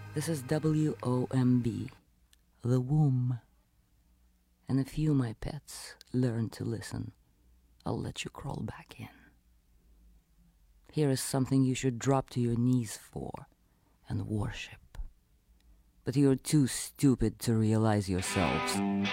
This is WOMB, the womb. And if you, my pets, learn to listen, I'll let you crawl back in. Here is something you should drop to your knees for and worship. But you're too stupid to realize yourselves